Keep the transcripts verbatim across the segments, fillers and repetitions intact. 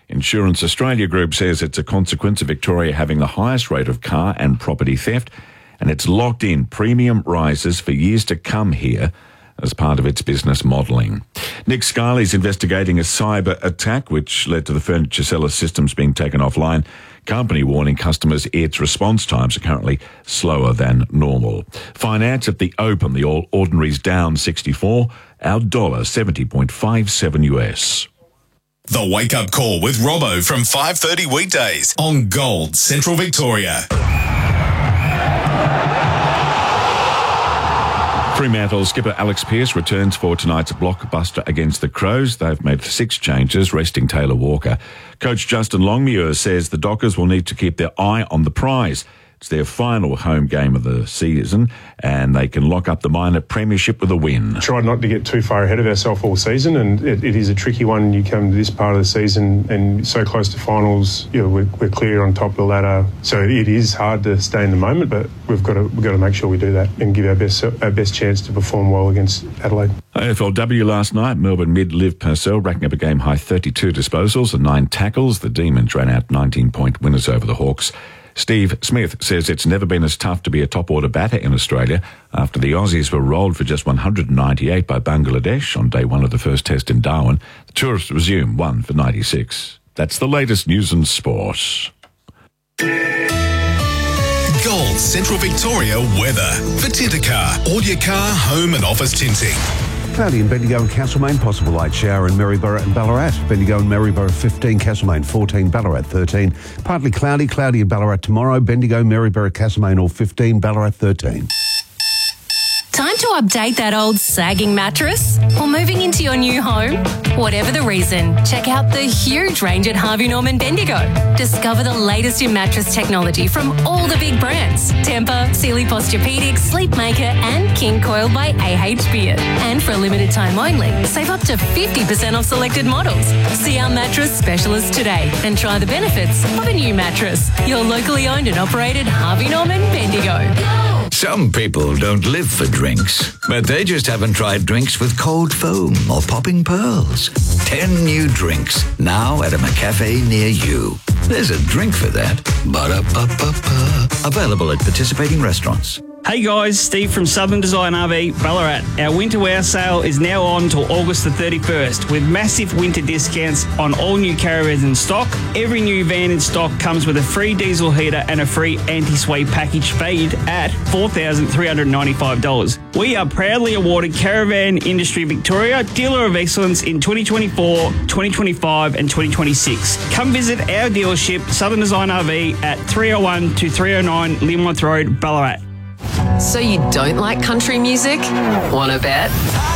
Insurance Australia Group says it's a consequence of Victoria having the highest rate of car and property theft, and it's locked in premium rises for years to come here as part of its business modelling. Nick Scali's investigating a cyber attack which led to the furniture seller systems being taken offline. Company warning customers its response times are currently slower than normal. Finance at the open, the All Ordinary's down sixty-four, our dollar seventy point five seven U S. The Wake Up Call with Robbo from five thirty weekdays on Gold Central Victoria. Fremantle skipper Alex Pearce returns for tonight's blockbuster against the Crows. They've made six changes, resting Taylor Walker. Coach Justin Longmuir says the Dockers will need to keep their eye on the prize. It's their final home game of the season, and they can lock up the minor premiership with a win. Tried not to get too far ahead of ourselves all season, and it, it is a tricky one. You come to this part of the season and so close to finals, you know, we're, we're clear on top of the ladder. So it is hard to stay in the moment, but we've got to we've got to make sure we do that and give our best our best chance to perform well against Adelaide. A F L W last night, Melbourne mid Liv Purcell racking up a game high thirty-two disposals and nine tackles. The Demons ran out nineteen point winners over the Hawks. Steve Smith says it's never been as tough to be a top-order batter in Australia after the Aussies were rolled for just one hundred ninety-eight by Bangladesh on day one of the first test in Darwin. The tourists resume one for ninety-six. That's the latest news and sport. Gold Central Victoria weather. For Tintercar, all your car, home and office tinting. Cloudy in Bendigo and Castlemaine, possible light shower in Maryborough and Ballarat. Bendigo and Maryborough fifteen, Castlemaine fourteen, Ballarat thirteen. Partly cloudy, cloudy in Ballarat tomorrow. Bendigo, Maryborough, Castlemaine all fifteen, Ballarat thirteen. Time to update that old sagging mattress? Or moving into your new home? Whatever the reason, check out the huge range at Harvey Norman Bendigo. Discover the latest in mattress technology from all the big brands. Tempur, Sealy Posturepedic, Sleepmaker and King Coil by A H Beard. And for a limited time only, save up to fifty percent off selected models. See our mattress specialist today and try the benefits of a new mattress. Your locally owned and operated Harvey Norman Bendigo. Some people don't live for drinks, but they just haven't tried drinks with cold foam or popping pearls. Ten new drinks, now at a McCafe near you. There's a drink for that. Ba-da-ba-ba-ba. Available at participating restaurants. Hey guys, Steve from Southern Design R V, Ballarat. Our winter wear sale is now on till August the thirty-first with massive winter discounts on all new caravans in stock. Every new van in stock comes with a free diesel heater and a free anti-sway package valued at four thousand three hundred ninety-five dollars. We are proudly awarded Caravan Industry Victoria Dealer of Excellence in twenty twenty-four, twenty twenty-five and twenty twenty-six. Come visit our dealership, Southern Design R V at three oh one to three oh nine Linworth Road, Ballarat. So you don't like country music? Wanna bet?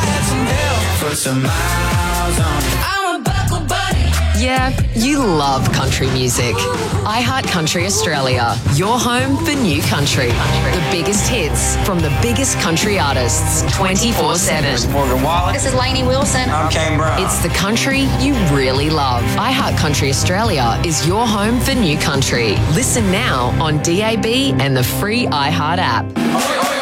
Yeah, you love country music. iHeart Country Australia, your home for new country. The biggest hits from the biggest country artists, twenty-four seven. This is Lainey Wilson. I'm Kane Brown. It's the country you really love. iHeart Country Australia is your home for new country. Listen now on D A B and the free iHeart app.